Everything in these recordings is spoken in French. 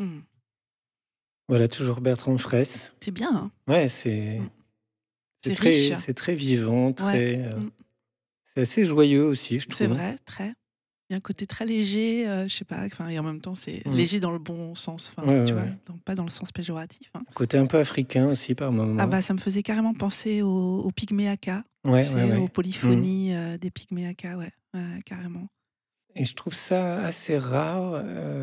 Mmh. Voilà, toujours Bertrand Fraisse. C'est bien, hein? Ouais, Mmh. c'est C'est riche. c'est très vivant, Ouais. très, Mmh. c'est assez joyeux aussi, je C'est trouve. vrai, très. Il y a un côté très léger, je sais pas, enfin et en même temps, c'est Mmh. léger dans le bon sens, Ouais, enfin, ouais, tu vois? ouais. Pas dans le sens péjoratif, hein. Un côté un peu africain aussi par Ah moments. bah, ça me faisait carrément penser aux Pygmées Akka, tu Ouais, ouais, sais, aux ouais. Mmh. polyphonies, des Pygmées Akka, ouais, ouais, carrément. Et je trouve ça assez rare,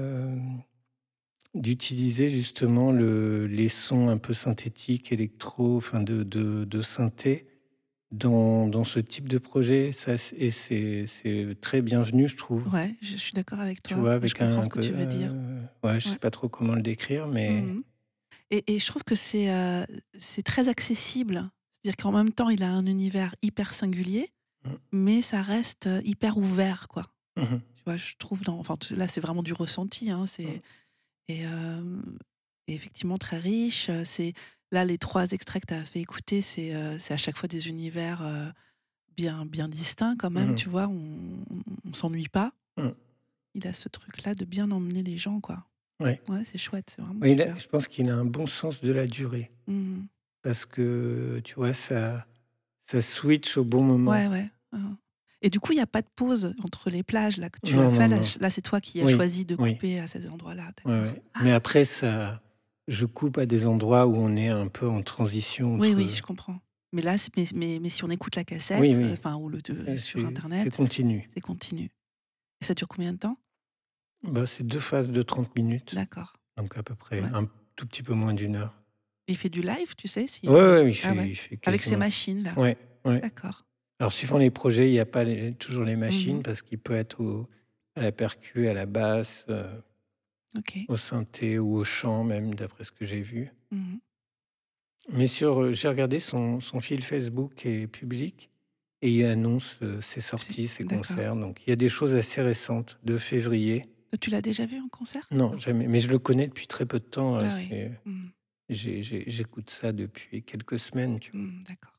d'utiliser justement les sons un peu synthétiques, électro, enfin de synthé dans ce type de projet. Ça, c'est très bienvenu, je trouve. Ouais, je suis d'accord avec Tu toi vois? et je Avec comprends ce que tu veux dire. ouais, je Ouais. sais pas trop comment le décrire, mais Mmh et je trouve que c'est très accessible. C'est-à-dire qu'en même temps, il a un univers hyper singulier, mmh, mais ça reste, hyper ouvert, quoi. mmh mh, Tu vois? Je trouve dans enfin, là, c'est vraiment du ressenti, hein, mmh, et hem et effectivement très riche, c'est là, les 3 extraits que tu as fait écouter, c'est à chaque fois des univers, bien distincts quand même, mmh tu vois? On s'ennuie pas. mmh, Il a ce truc-là de bien emmener les gens, quoi. ouais. Ouais, c'est chouette, c'est vraiment Oui, super. je pense qu'il a un bon sens de la durée Mmh. parce que, tu vois, ça switch au bon moment. Ouais, ouais. Mmh et du coup, il y a pas de pause entre les plages là que tu as Non, fait non, là non. là, c'est toi qui as Oui, choisi de oui, couper à ces endroits-là, ouais, d'accord. ouais. Mais après ça je coupe à des endroits où on est un peu en transition Oui, entre, oui, je comprends. Mais là, c'est mais si on écoute la oui, cassette, oui, enfin ou le de sur c'est internet, continu. c'est continu et ça dure combien de temps? Bah, c'est 2 phases de 30 minutes, D'accord. donc à peu près Ouais. un tout petit peu moins d'1 heure. Il fait du live, tu sais, s'il y Ouais, a ouais, ah ouais? il fait Avec ces quasiment machines-là? ouais, ouais. D'accord. Alors suivant les projets, il y a pas toujours les Mmh. machines parce qu'il peut être à la percu, à la basse, OK. au synthé ou au chant même d'après ce que j'ai vu. Mmh. Mais j'ai regardé son fil Facebook est public et il annonce, ses C'est sorties, ses d'accord. concerts, donc il y a des choses assez récentes de février. Toi, tu l'as déjà vu en concert? Non, Non? jamais, mais je le connais depuis très peu de temps, Ah oui. Mmh. j'écoute ça depuis quelques semaines, tu vois? Mmh, d'accord.